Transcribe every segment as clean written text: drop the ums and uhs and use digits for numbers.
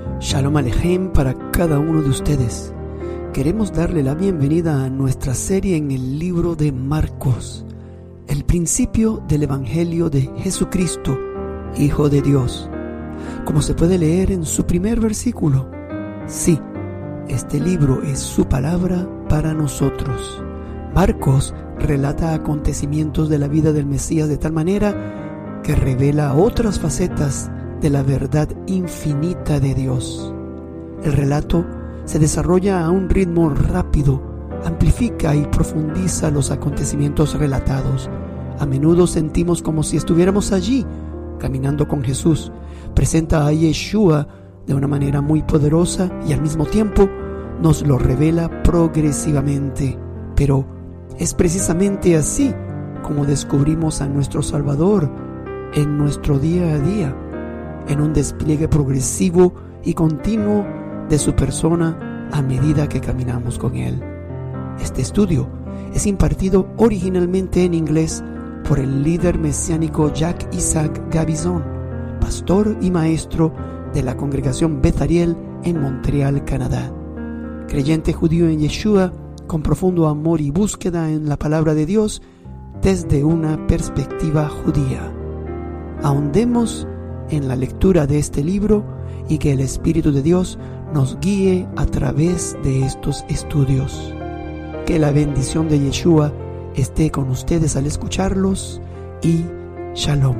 Shalom Alejem para cada uno de ustedes. Queremos darle la bienvenida a nuestra serie en el libro de Marcos, el principio del Evangelio de Jesucristo, Hijo de Dios. Como se puede leer en su primer versículo, sí, este libro es su palabra para nosotros. Marcos relata acontecimientos de la vida del Mesías de tal manera que revela otras facetas de la verdad infinita de Dios. El relato se desarrolla a un ritmo rápido, amplifica y profundiza los acontecimientos relatados. A menudo sentimos como si estuviéramos allí, caminando con Jesús. Presenta a Yeshua de una manera muy poderosa y al mismo tiempo nos lo revela progresivamente. Pero es precisamente así como descubrimos a nuestro Salvador en nuestro día a día, en un despliegue progresivo y continuo de su persona a medida que caminamos con Él. Este estudio es impartido originalmente en inglés por el líder mesiánico Jacques Isaac Gabizon, pastor y maestro de la congregación Beth Ariel en Montreal, Canadá. Creyente judío en Yeshua, con profundo amor y búsqueda en la palabra de Dios desde una perspectiva judía. Ahondemos en la lectura de este libro y que el Espíritu de Dios nos guíe a través de estos estudios. Que la bendición de Yeshua esté con ustedes al escucharlos y Shalom.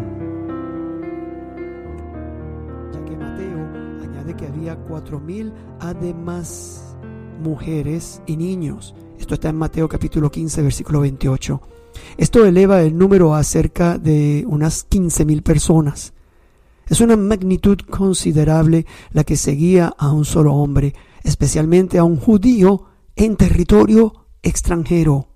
Ya que Mateo añade que había 4,000 además mujeres y niños. Esto está en Mateo capítulo 15 versículo 28. Esto eleva el número a cerca de unas 15,000 personas. Es una magnitud considerable la que seguía a un solo hombre, especialmente a un judío en territorio extranjero.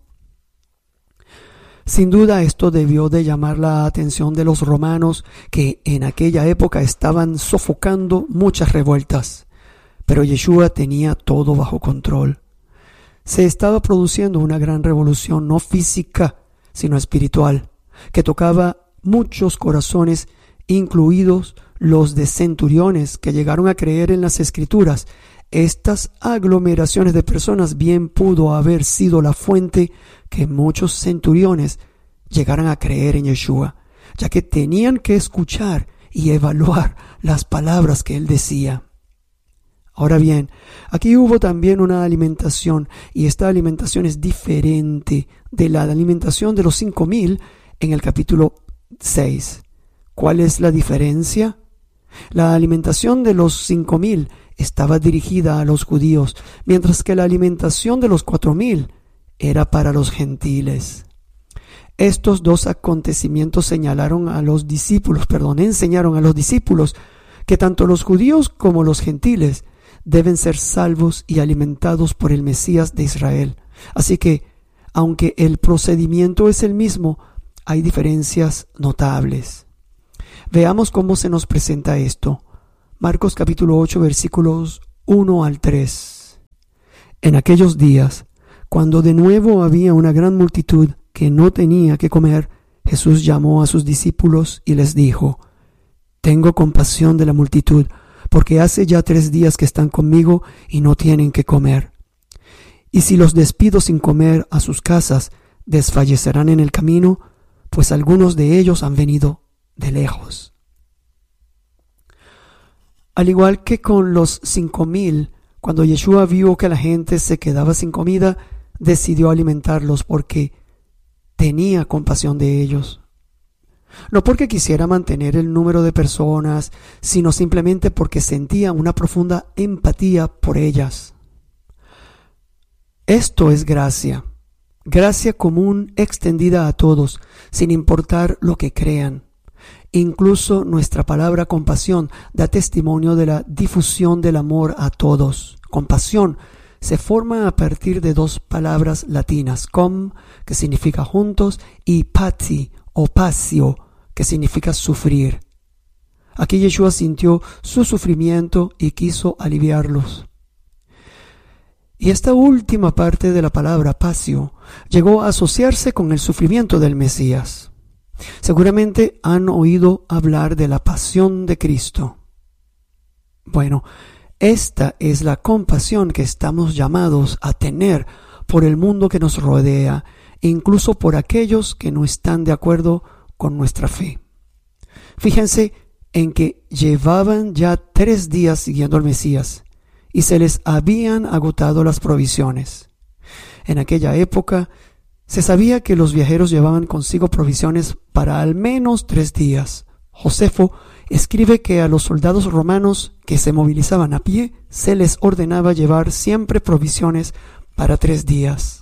Sin duda esto debió de llamar la atención de los romanos, que en aquella época estaban sofocando muchas revueltas. Pero Yeshua tenía todo bajo control. Se estaba produciendo una gran revolución, no física, sino espiritual, que tocaba muchos corazones, incluidos los de centuriones que llegaron a creer en las Escrituras. Estas aglomeraciones de personas bien pudo haber sido la fuente que muchos centuriones llegaran a creer en Yeshua, ya que tenían que escuchar y evaluar las palabras que él decía. Ahora bien, aquí hubo también una alimentación, y esta alimentación es diferente de la alimentación de los 5,000 en el capítulo 6. ¿Cuál es la diferencia? La alimentación de los 5,000 estaba dirigida a los judíos, mientras que la alimentación de los 4,000 era para los gentiles. Estos dos acontecimientos enseñaron a los discípulos que tanto los judíos como los gentiles deben ser salvos y alimentados por el Mesías de Israel. Así que, aunque el procedimiento es el mismo, hay diferencias notables. Veamos cómo se nos presenta esto. Marcos capítulo 8 versículos 1 al 3. En aquellos días, cuando de nuevo había una gran multitud que no tenía que comer, Jesús llamó a sus discípulos y les dijo: Tengo compasión de la multitud, porque hace ya 3 días que están conmigo y no tienen que comer. Y si los despido sin comer a sus casas, desfallecerán en el camino, pues algunos de ellos han venido de lejos. Al igual que con los 5,000, cuando Yeshua vio que la gente se quedaba sin comida, decidió alimentarlos porque tenía compasión de ellos. No porque quisiera mantener el número de personas, sino simplemente porque sentía una profunda empatía por ellas. Esto es gracia común extendida a todos, sin importar lo que crean. Incluso nuestra palabra compasión da testimonio de la difusión del amor a todos. Compasión se forma a partir de 2 palabras latinas, com, que significa juntos, y pati o pasio, que significa sufrir. Aquí Yeshua sintió su sufrimiento y quiso aliviarlos. Y esta última parte de la palabra pasio llegó a asociarse con el sufrimiento del Mesías. Seguramente han oído hablar de la pasión de Cristo. Bueno, Esta es la compasión que estamos llamados a tener por el mundo que nos rodea, incluso por aquellos que no están de acuerdo con nuestra fe. Fíjense en que llevaban ya 3 días siguiendo al Mesías y se les habían agotado las provisiones. En aquella época se sabía que los viajeros llevaban consigo provisiones para al menos 3 días. Josefo escribe que a los soldados romanos que se movilizaban a pie se les ordenaba llevar siempre provisiones para 3 días.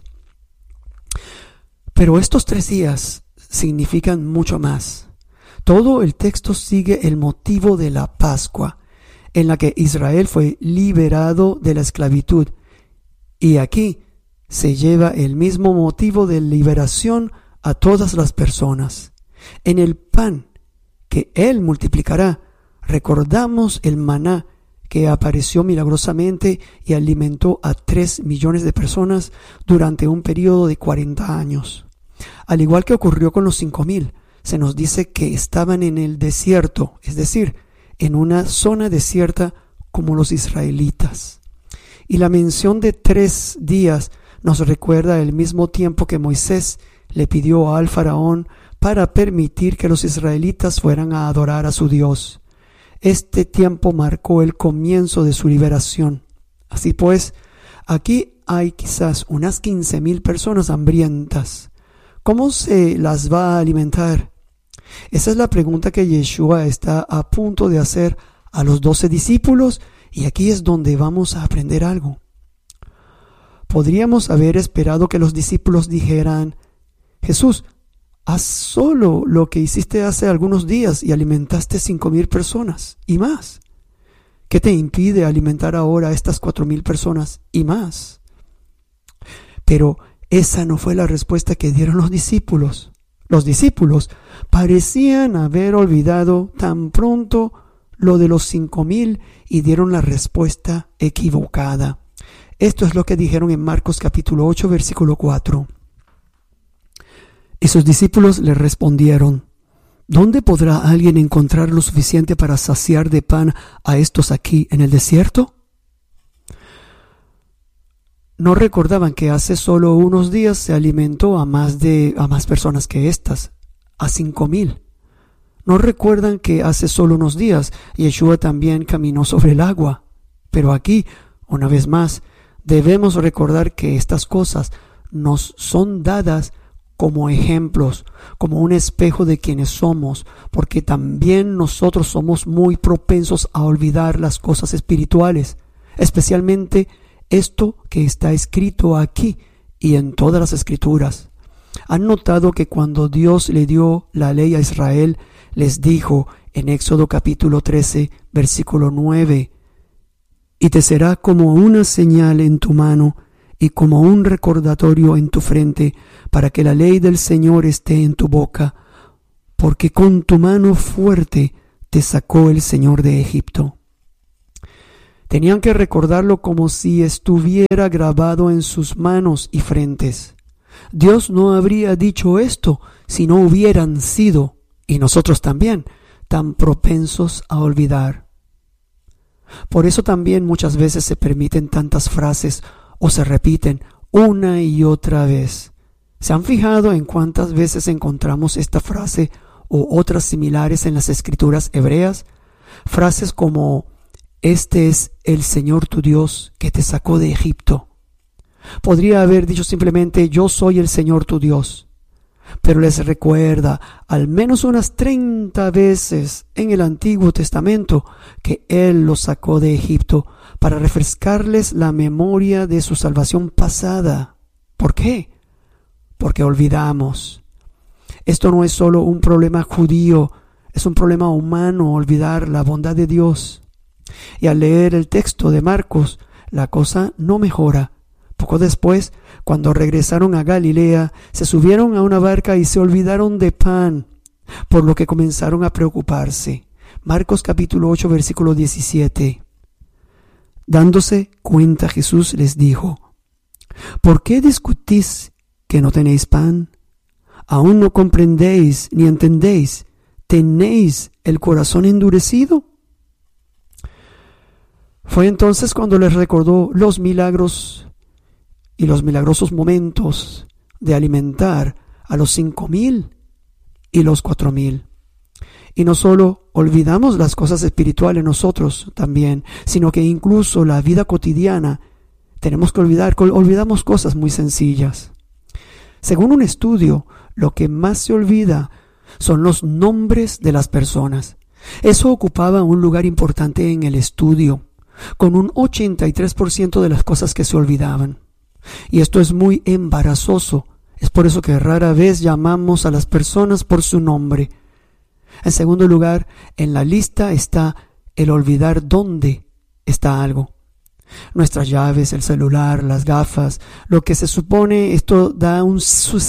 Pero estos 3 días significan mucho más. Todo el texto sigue el motivo de la Pascua, en la que Israel fue liberado de la esclavitud. Y aquí se lleva el mismo motivo de liberación a todas las personas. En el pan que Él multiplicará, recordamos el maná que apareció milagrosamente y alimentó a 3 millones de personas durante un periodo de 40 años. Al igual que ocurrió con los 5,000, se nos dice que estaban en el desierto, es decir, en una zona desierta como los israelitas. Y la mención de 3 días nos recuerda el mismo tiempo que Moisés le pidió al faraón para permitir que los israelitas fueran a adorar a su Dios. Este tiempo marcó el comienzo de su liberación. Así pues, aquí hay quizás unas 15,000 personas hambrientas. ¿Cómo se las va a alimentar? Esa es la pregunta que Yeshua está a punto de hacer a los 12 discípulos, y aquí es donde vamos a aprender algo. Podríamos haber esperado que los discípulos dijeran: Jesús, haz solo lo que hiciste hace algunos días y alimentaste 5,000 personas y más. ¿Qué te impide alimentar ahora a estas 4,000 personas y más? Pero esa no fue la respuesta que dieron los discípulos. Los discípulos parecían haber olvidado tan pronto lo de los 5,000 y dieron la respuesta equivocada. Esto es lo que dijeron en Marcos capítulo 8, versículo 4. Y sus discípulos le respondieron: ¿Dónde podrá alguien encontrar lo suficiente para saciar de pan a estos aquí en el desierto? No recordaban que hace solo unos días se alimentó a más personas que estas, a 5,000. No recuerdan que hace solo unos días Yeshua también caminó sobre el agua. Pero aquí, una vez más, debemos recordar que estas cosas nos son dadas como ejemplos, como un espejo de quienes somos, porque también nosotros somos muy propensos a olvidar las cosas espirituales, especialmente esto que está escrito aquí y en todas las escrituras. ¿Han notado que cuando Dios le dio la ley a Israel, les dijo en Éxodo capítulo 13, versículo 9: «Y te será como una señal en tu mano y como un recordatorio en tu frente, para que la ley del Señor esté en tu boca, porque con tu mano fuerte te sacó el Señor de Egipto». Tenían que recordarlo como si estuviera grabado en sus manos y frentes. Dios no habría dicho esto si no hubieran sido, y nosotros también, tan propensos a olvidar. Por eso también muchas veces se permiten tantas frases o se repiten una y otra vez. ¿Se han fijado en cuántas veces encontramos esta frase o otras similares en las escrituras hebreas? Frases como: «Este es el Señor tu Dios que te sacó de Egipto». Podría haber dicho simplemente: «Yo soy el Señor tu Dios». Pero les recuerda al menos unas 30 veces en el Antiguo Testamento que Él los sacó de Egipto para refrescarles la memoria de su salvación pasada. ¿Por qué? Porque olvidamos. Esto no es solo un problema judío, es un problema humano, olvidar la bondad de Dios. Y al leer el texto de Marcos, la cosa no mejora. Poco después, cuando regresaron a Galilea, se subieron a una barca y se olvidaron de pan, por lo que comenzaron a preocuparse. Marcos capítulo 8, versículo 17. Dándose cuenta, Jesús les dijo: «¿Por qué discutís que no tenéis pan? ¿Aún no comprendéis ni entendéis? ¿Tenéis el corazón endurecido?». Fue entonces cuando les recordó los milagros y los milagrosos momentos de alimentar a los 5,000 y los 4,000. Y no solo olvidamos las cosas espirituales nosotros también, sino que incluso la vida cotidiana tenemos que olvidamos cosas muy sencillas. Según un estudio, lo que más se olvida son los nombres de las personas. Eso ocupaba un lugar importante en el estudio, con un 83% de las cosas que se olvidaban. Y esto es muy embarazoso. Es por eso que rara vez llamamos a las personas por su nombre. En segundo lugar, en la lista está el olvidar dónde está algo. Nuestras llaves, el celular, las gafas, lo que se supone, esto da un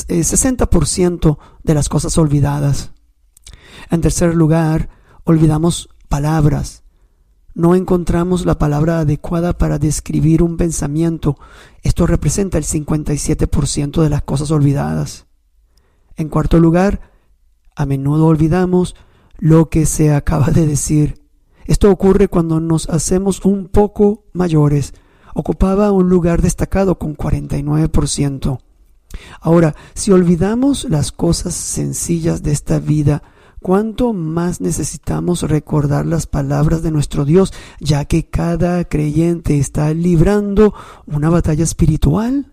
60% de las cosas olvidadas. En tercer lugar, olvidamos palabras. No encontramos la palabra adecuada para describir un pensamiento. Esto representa el 57% de las cosas olvidadas. En cuarto lugar, a menudo olvidamos lo que se acaba de decir. Esto ocurre cuando nos hacemos un poco mayores. Ocupaba un lugar destacado con 49%. Ahora, si olvidamos las cosas sencillas de esta vida, ¿cuánto más necesitamos recordar las palabras de nuestro Dios, ya que cada creyente está librando una batalla espiritual?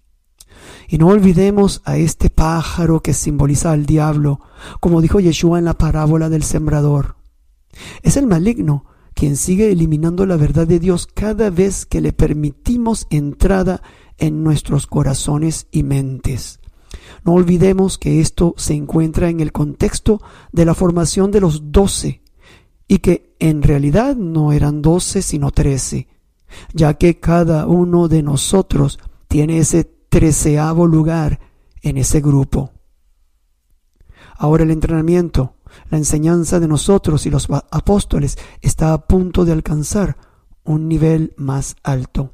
Y no olvidemos a este pájaro que simboliza al diablo, como dijo Yeshua en la parábola del sembrador. Es el maligno quien sigue eliminando la verdad de Dios cada vez que le permitimos entrada en nuestros corazones y mentes. No olvidemos que esto se encuentra en el contexto de la formación de los 12 y que en realidad no eran 12 sino 13, ya que cada uno de nosotros tiene ese 13º lugar en ese grupo. Ahora el entrenamiento, la enseñanza de nosotros y los apóstoles está a punto de alcanzar un nivel más alto.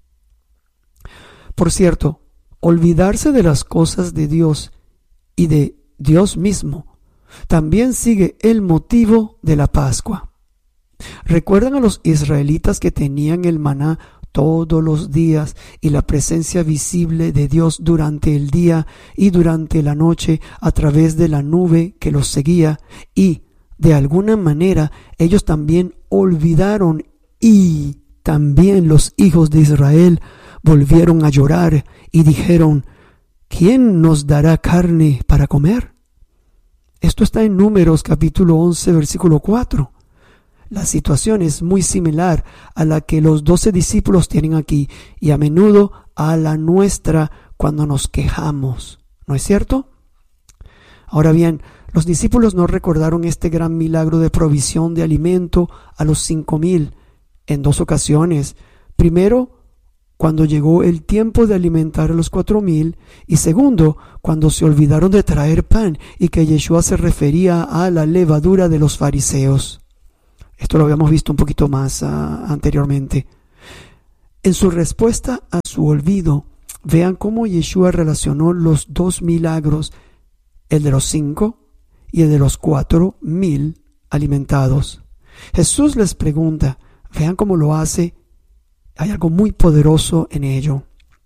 Por cierto, olvidarse de las cosas de Dios y de Dios mismo también sigue el motivo de la Pascua. ¿Recuerdan a los israelitas que tenían el maná todos los días y la presencia visible de Dios durante el día y durante la noche a través de la nube que los seguía? Y de alguna manera ellos también olvidaron, y también los hijos de Israel volvieron a llorar y dijeron: ¿quién nos dará carne para comer? Esto está en Números capítulo 11 versículo 4. La situación es muy similar a la que los 12 discípulos tienen aquí y a menudo a la nuestra cuando nos quejamos, ¿no es cierto? Ahora bien, los discípulos no recordaron este gran milagro de provisión de alimento a los 5,000 en 2 ocasiones. Primero, cuando llegó el tiempo de alimentar a los 4,000, y segundo, cuando se olvidaron de traer pan y que Yeshua se refería a la levadura de los fariseos. Esto lo habíamos visto un poquito más anteriormente. En su respuesta a su olvido, vean cómo Yeshua relacionó los 2 milagros, el de los 5 y el de los 4,000 alimentados. Jesús les pregunta, vean cómo lo hace. Hay algo muy poderoso en ello.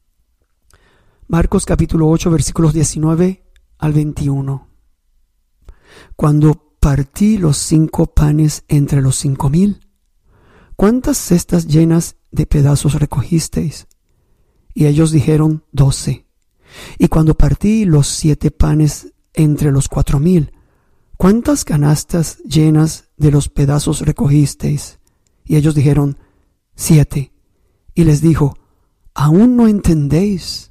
Marcos capítulo 8 versículos 19 al 21. Cuando partí los 5 panes entre los 5,000, ¿cuántas cestas llenas de pedazos recogisteis? Y ellos dijeron 12. Y cuando partí los 7 panes entre los 4,000, ¿cuántas canastas llenas de los pedazos recogisteis? Y ellos dijeron 7. Y les dijo: ¿aún no entendéis?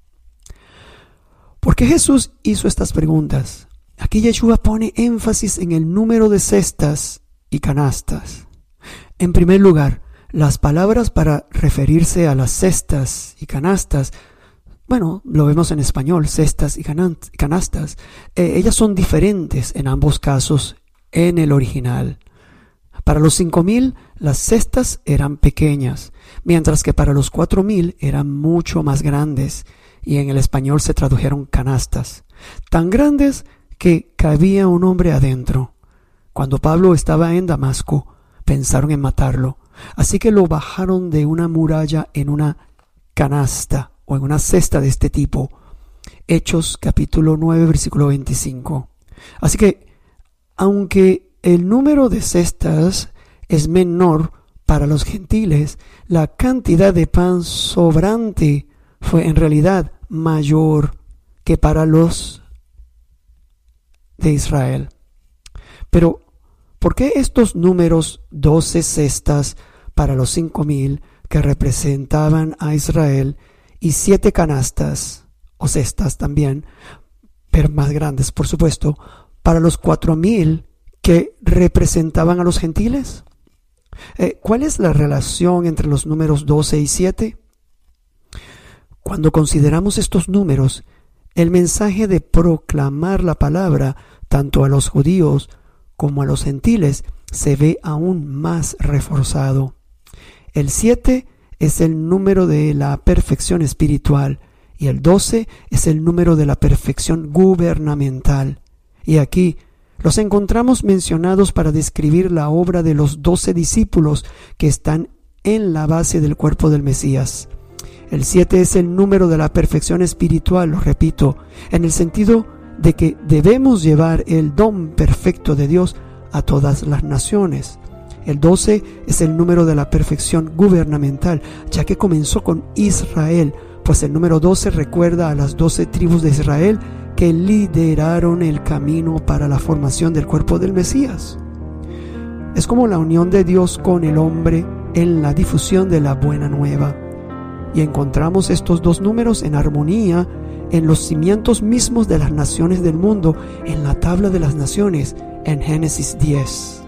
¿Por qué Jesús hizo estas preguntas? Aquí Yeshua pone énfasis en el número de cestas y canastas. En primer lugar, las palabras para referirse a las cestas y canastas, bueno, lo vemos en español, cestas y canastas, ellas son diferentes en ambos casos en el original. Para los 5,000 las cestas eran pequeñas, mientras que para los 4,000 eran mucho más grandes, y en el español se tradujeron canastas, tan grandes que cabía un hombre adentro. Cuando Pablo estaba en Damasco, pensaron en matarlo, Así que lo bajaron de una muralla en una canasta o en una cesta de este tipo. Hechos capítulo 9 versículo 25. Así que aunque el número de cestas es menor para los gentiles, la cantidad de pan sobrante fue en realidad mayor que para los de Israel. Pero, ¿por qué estos números 12 cestas para los 5,000 que representaban a Israel y 7 canastas o cestas también, pero más grandes por supuesto, para los 4,000 que representaban a los gentiles? ¿Cuál es la relación entre los números 12 y 7? Cuando consideramos estos números, el mensaje de proclamar la palabra tanto a los judíos como a los gentiles se ve aún más reforzado. El 7 es el número de la perfección espiritual y el 12 es el número de la perfección gubernamental. Y aquí los encontramos mencionados para describir la obra de los 12 discípulos que están en la base del cuerpo del Mesías. El 7 es el número de la perfección espiritual, lo repito, en el sentido de que debemos llevar el don perfecto de Dios a todas las naciones. El 12 es el número de la perfección gubernamental, ya que comenzó con Israel, pues el número 12 recuerda a las 12 tribus de Israel que lideraron el camino para la formación del cuerpo del Mesías. Es como la unión de Dios con el hombre en la difusión de la buena nueva. Y encontramos estos dos números en armonía en los cimientos mismos de las naciones del mundo, en la tabla de las naciones, en Génesis 10.